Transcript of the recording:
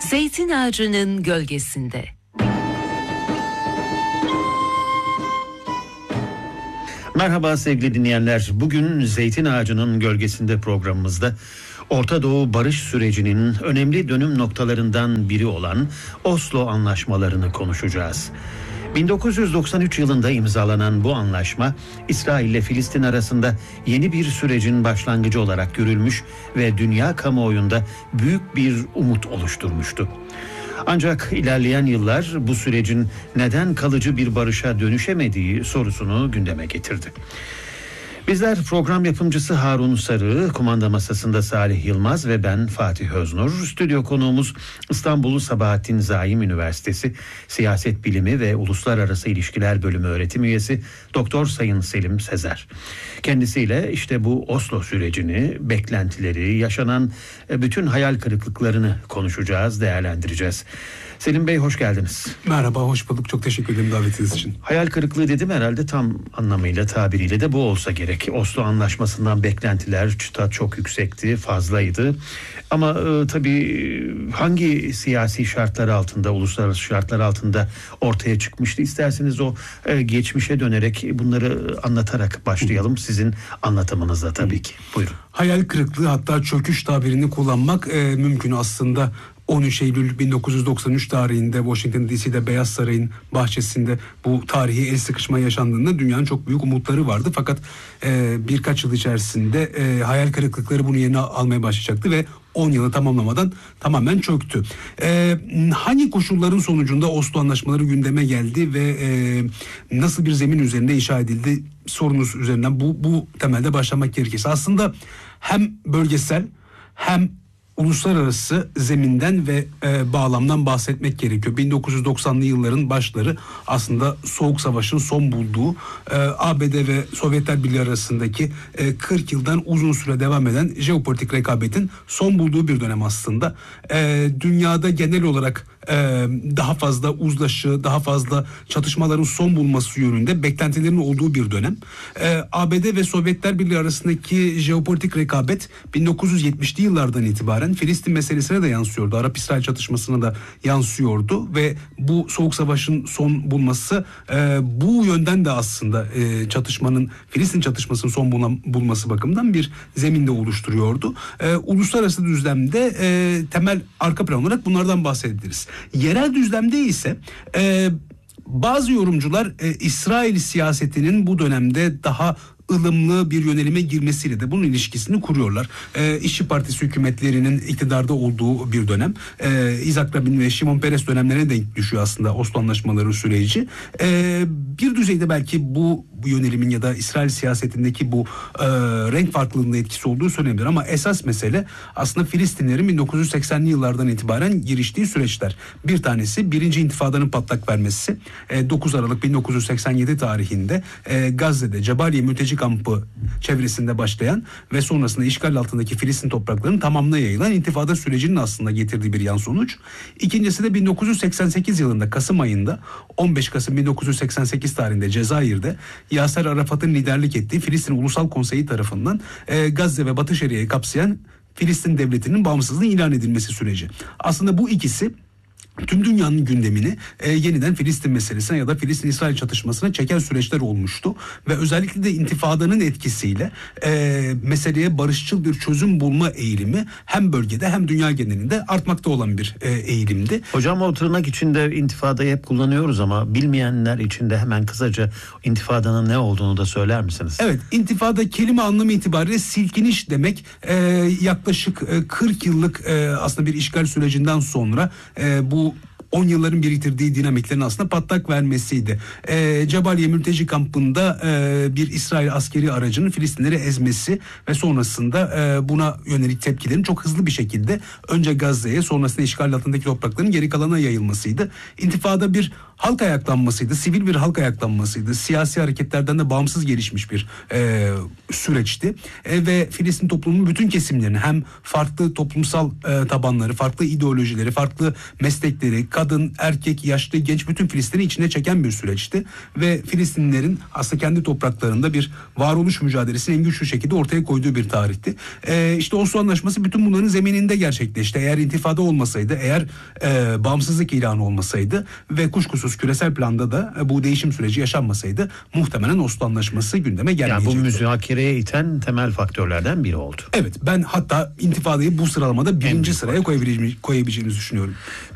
Zeytin ağacının gölgesinde. Merhaba sevgili dinleyenler. Bugün Zeytin Ağacı'nın Gölgesinde programımızda Orta Doğu barış sürecinin önemli dönüm noktalarından biri olan Oslo Anlaşmalarını konuşacağız. 1993 yılında imzalanan bu anlaşma, İsrail ile Filistin arasında yeni bir sürecin başlangıcı olarak görülmüş ve dünya kamuoyunda büyük bir umut oluşturmuştu. Ancak ilerleyen yıllar bu sürecin neden kalıcı bir barışa dönüşemediği sorusunu gündeme getirdi. Bizler program yapımcısı Harun Sarı, kumanda masasında Salih Yılmaz ve ben Fatih Öznur. Stüdyo konuğumuz İstanbul Sabahattin Zaim Üniversitesi Siyaset Bilimi ve Uluslararası İlişkiler Bölümü öğretim üyesi Doktor Sayın Selim Sezer. Kendisiyle işte bu Oslo sürecini, beklentileri, yaşanan bütün hayal kırıklıklarını konuşacağız, değerlendireceğiz. Selim Bey hoş geldiniz. Merhaba, hoş bulduk. Çok teşekkür ederim davetiniz için. Hayal kırıklığı dedim, herhalde tam anlamıyla, tabiriyle de bu olsa gerek. Oslo Anlaşması'ndan beklentiler, çıta çok yüksekti, fazlaydı. Ama tabii hangi siyasi şartlar altında, uluslararası şartlar altında ortaya çıkmıştı? İsterseniz o geçmişe dönerek bunları anlatarak başlayalım. Sizin anlatımınızla tabii ki. Buyurun. Hayal kırıklığı, hatta çöküş tabirini kullanmak mümkün aslında. 13 Eylül 1993 tarihinde Washington DC'de Beyaz Saray'ın bahçesinde bu tarihi el sıkışma yaşandığında dünyanın çok büyük umutları vardı. Fakat birkaç yıl içerisinde hayal kırıklıkları bunu yerine almaya başlayacaktı ve 10 yılı tamamlamadan tamamen çöktü. Hangi koşulların sonucunda Oslo Anlaşmaları gündeme geldi ve nasıl bir zemin üzerinde inşa edildi sorunuz üzerinden bu temelde başlamak gerekirse aslında hem bölgesel hem uluslararası zeminden ve bağlamdan bahsetmek gerekiyor. 1990'lı yılların başları aslında Soğuk Savaş'ın son bulduğu ABD ve Sovyetler Birliği arasındaki 40 yıldan uzun süre devam eden jeopolitik rekabetin son bulduğu bir dönem aslında. Dünyada genel olarak daha fazla uzlaşı, daha fazla çatışmaların son bulması yönünde beklentilerin olduğu bir dönem. ABD ve Sovyetler Birliği arasındaki jeopolitik rekabet 1970'li yıllardan itibaren Filistin meselesine de yansıyordu. Arap-İsrail çatışmasına da yansıyordu ve bu Soğuk Savaş'ın son bulması bu yönden de aslında Filistin çatışmasının son bulması bakımından bir zeminde oluşturuyordu. Uluslararası düzlemde temel arka plan olarak bunlardan bahsedebiliriz. Yerel düzlemde ise bazı yorumcular İsrail siyasetinin bu dönemde daha ılımlı bir yönelime girmesiyle de bunun ilişkisini kuruyorlar. İşçi Partisi hükümetlerinin iktidarda olduğu bir dönem. İshak Rabin ve Şimon Peres dönemlerine denk düşüyor aslında Oslo Anlaşmaları süreci. Bir düzeyde belki bu yönelimin ya da İsrail siyasetindeki bu renk farklılığında etkisi olduğu söylenebilir. Ama esas mesele aslında Filistinlerin 1980'li yıllardan itibaren giriştiği süreçler. Bir tanesi Birinci İntifada'nın patlak vermesi. 9 Aralık 1987 tarihinde Gazze'de Cebaliye mülteci kampı çevresinde başlayan ve sonrasında işgal altındaki Filistin topraklarının tamamına yayılan intifada sürecinin aslında getirdiği bir yan sonuç. İkincisi de 1988 yılında Kasım ayında 15 Kasım 1988 tarihinde Cezayir'de Yaser Arafat'ın liderlik ettiği Filistin Ulusal Konseyi tarafından Gazze ve Batı Şeria'yı kapsayan Filistin Devleti'nin bağımsızlığı ilan edilmesi süreci. Aslında bu ikisi tüm dünyanın gündemini yeniden Filistin meselesine ya da Filistin-İsrail çatışmasına çeken süreçler olmuştu. Ve özellikle de intifadanın etkisiyle meseleye barışçıl bir çözüm bulma eğilimi hem bölgede hem dünya genelinde artmakta olan bir eğilimdi. Hocam o tırnak içinde intifadayı hep kullanıyoruz ama bilmeyenler için de hemen kısaca intifadanın ne olduğunu da söyler misiniz? Evet, intifada kelime anlamı itibariyle silkiniş demek. Yaklaşık 40 yıllık aslında bir işgal sürecinden sonra bu 10 yılların biriktirdiği dinamiklerin aslında patlak vermesiydi. Cebaliye mülteci kampında bir İsrail askeri aracının Filistinleri ezmesi ve sonrasında buna yönelik tepkilerin çok hızlı bir şekilde önce Gazze'ye, sonrasında işgal altındaki toprakların geri kalanına yayılmasıydı. İntifada bir halk ayaklanmasıydı, sivil bir halk ayaklanmasıydı. Siyasi hareketlerden de bağımsız gelişmiş bir süreçti. Ve Filistin toplumunun bütün kesimlerini, hem farklı toplumsal tabanları, farklı ideolojileri, farklı meslekleri, kadın, erkek, yaşlı, genç bütün Filistin'i içine çeken bir süreçti. Ve Filistinlilerin aslında kendi topraklarında bir varoluş mücadelesini en güçlü şekilde ortaya koyduğu bir tarihti. İşte Oslo Anlaşması bütün bunların zemininde gerçekleşti. Eğer intifada olmasaydı, eğer bağımsızlık ilanı olmasaydı ve kuşkusuz küresel planda da bu değişim süreci yaşanmasaydı muhtemelen Oslo Anlaşması gündeme gelmeyecekti. Yani bu müzakereye iten temel faktörlerden biri oldu. Evet, ben hatta intifadayı bu sıralamada birinci sıraya koyabileceğimizi düşünüyorum.